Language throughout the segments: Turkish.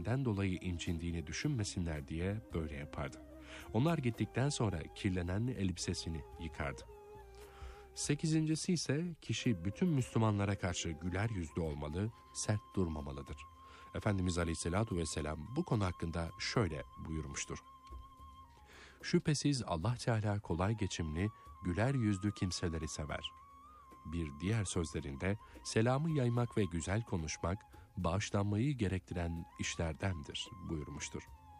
kendinden dolayı incindiğini düşünmesinler diye böyle yapardı. Onlar gittikten sonra kirlenen elbisesini yıkardı. 8. ise kişi bütün Müslümanlara karşı güler yüzlü olmalı, sert durmamalıdır. Efendimiz Aleyhisselatü Vesselam bu konu hakkında şöyle buyurmuştur. Şüphesiz Allah Teala kolay geçimli, güler yüzlü kimseleri sever. Bir diğer sözlerinde selamı yaymak ve güzel konuşmak, bağışlanmayı gerektiren işlerdendir buyurmuştur.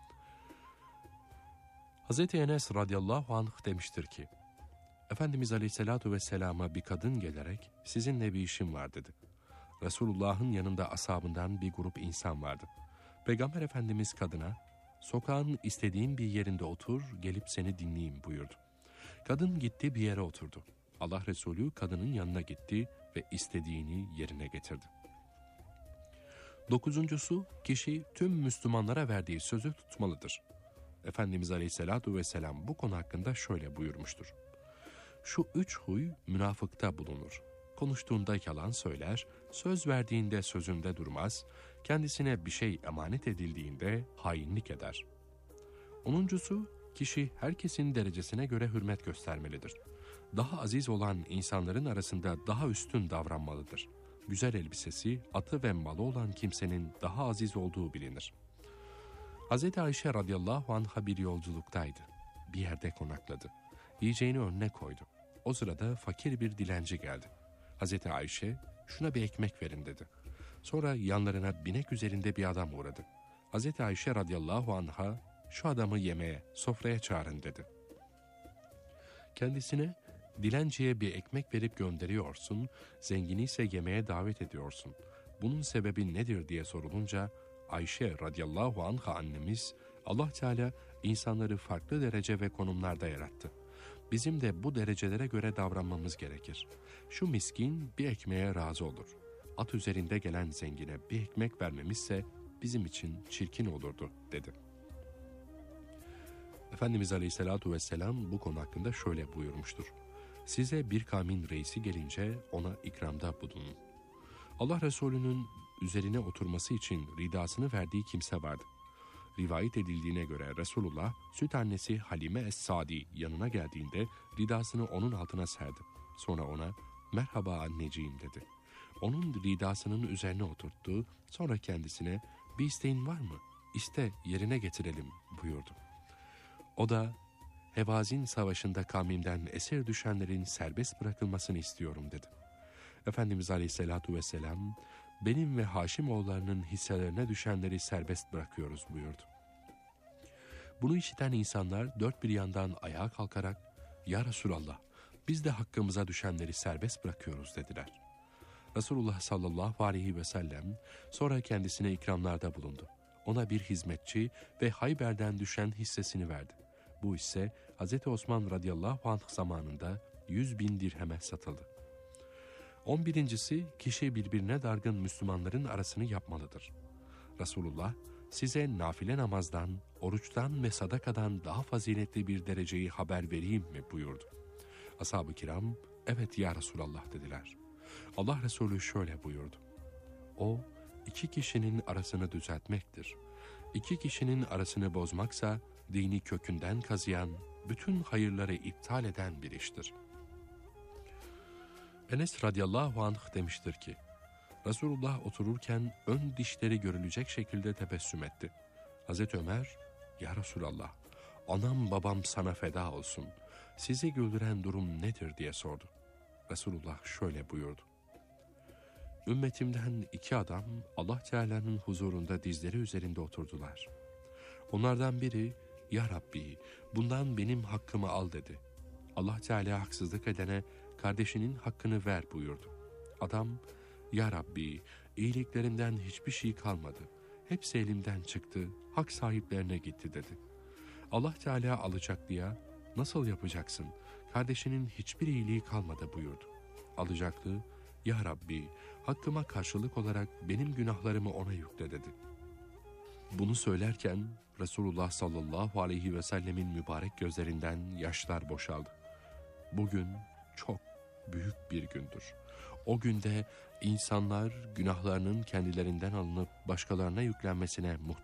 Hz. Enes radıyallahu anh demiştir ki, Efendimiz Aleyhisselatü Vesselam'a bir kadın gelerek sizinle bir işim var dedi. Resulullah'ın yanında ashabından bir grup insan vardı. Peygamber Efendimiz kadına, sokağın istediğin bir yerinde otur, gelip seni dinleyeyim buyurdu. Kadın gitti bir yere oturdu. Allah Resulü kadının yanına gitti ve istediğini yerine getirdi. 9. Kişi tüm Müslümanlara verdiği sözü tutmalıdır. Efendimiz Aleyhisselatü Vesselam bu konu hakkında şöyle buyurmuştur. Şu 3 huy münafıkta bulunur. Konuştuğunda yalan söyler, söz verdiğinde sözünde durmaz, kendisine bir şey emanet edildiğinde hainlik eder. 10. Kişi herkesin derecesine göre hürmet göstermelidir. Daha aziz olan insanların arasında daha üstün davranmalıdır. Güzel elbisesi, atı ve malı olan kimsenin daha aziz olduğu bilinir. Hz. Ayşe radıyallahu anh'a bir yolculuktaydı. Bir yerde konakladı. Yiyeceğini önüne koydu. O sırada fakir bir dilenci geldi. Hz. Ayşe, şuna bir ekmek verin dedi. Sonra yanlarına binek üzerinde bir adam uğradı. Hz. Ayşe radıyallahu anh'a, şu adamı yemeğe, sofraya çağırın dedi. Kendisine, dilenciye bir ekmek verip gönderiyorsun, zengini ise yemeğe davet ediyorsun. Bunun sebebi nedir diye sorulunca, Ayşe radıyallahu anha annemiz, Allah Teala insanları farklı derece ve konumlarda yarattı. Bizim de bu derecelere göre davranmamız gerekir. Şu miskin bir ekmeğe razı olur. At üzerinde gelen zengine bir ekmek vermemizse bizim için çirkin olurdu dedi. Efendimiz Aleyhisselatü Vesselam bu konu hakkında şöyle buyurmuştur. Size bir kavmin reisi gelince ona ikramda bulunun. Allah Resulü'nün üzerine oturması için ridasını verdiği kimse vardı. Rivayet edildiğine göre Resulullah süt annesi Halime Es-Sadi yanına geldiğinde ridasını onun altına serdi. Sonra ona merhaba anneciğim dedi. Onun ridasının üzerine oturttu. Sonra kendisine bir isteğin var mı? İste yerine getirelim buyurdu. O da Hevazin savaşında kavmimden esir düşenlerin serbest bırakılmasını istiyorum dedi. Efendimiz Aleyhisselatü Vesselam benim ve Haşimoğullarının hisselerine düşenleri serbest bırakıyoruz buyurdu. Bunu işiten insanlar dört bir yandan ayağa kalkarak Ya Resulallah biz de hakkımıza düşenleri serbest bırakıyoruz dediler. Resulullah sallallahu aleyhi ve sellem sonra kendisine ikramlarda bulundu. Ona bir hizmetçi ve Hayber'den düşen hissesini verdi. Bu hisse Hz. Osman radıyallahu anh zamanında 100.000 dirheme satıldı. 11. Kişi birbirine dargın Müslümanların arasını yapmalıdır. Resulullah size nafile namazdan, oruçtan ve sadakadan daha faziletli bir dereceyi haber vereyim mi buyurdu. Ashab-ı kiram evet ya Resulallah dediler. Allah Resulü şöyle buyurdu. O 2 kişinin arasını düzeltmektir. 2 kişinin arasını bozmaksa dini kökünden kazıyan, bütün hayırları iptal eden bir iştir. Enes radıyallahu anh demiştir ki, Resulullah otururken ön dişleri görülecek şekilde tebessüm etti. Hazreti Ömer, ya Resulallah, anam babam sana feda olsun, sizi güldüren durum nedir diye sordu. Resulullah şöyle buyurdu. Ümmetimden 2 adam Allah Teala'nın huzurunda dizleri üzerinde oturdular. Onlardan biri, ya Rabbi bundan benim hakkımı al dedi. Allah Teala haksızlık edene kardeşinin hakkını ver buyurdu. Adam, ya Rabbi iyiliklerinden hiçbir şey kalmadı. Hepsi elimden çıktı, hak sahiplerine gitti dedi. Allah Teala alacaklıya, nasıl yapacaksın? Kardeşinin hiçbir iyiliği kalmadı buyurdu. Alacaklı, ya Rabbi hakkıma karşılık olarak benim günahlarımı ona yükle dedi. Bunu söylerken Resulullah sallallahu aleyhi ve sellemin mübarek gözlerinden yaşlar boşaldı. Bugün çok büyük bir gündür. O günde insanlar günahlarının kendilerinden alınıp başkalarına yüklenmesine muhtaç